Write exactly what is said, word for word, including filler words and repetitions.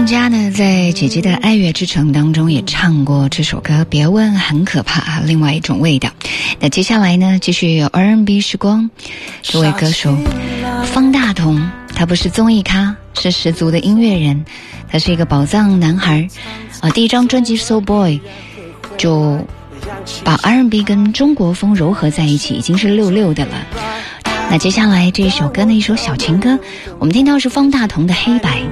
佳呢在姐姐的爱乐之城当中也唱过这首歌，别问很可怕，另外一种味道。那接下来呢继续有 R and B 时光，这位歌手方大同，他不是综艺咖，是十足的音乐人，他是一个宝藏男孩啊。第一张专辑 So Boy 就把 R and B 跟中国风糅合在一起，已经是六六的了。那接下来这首歌呢，一首小情歌，我们听到是方大同的黑白。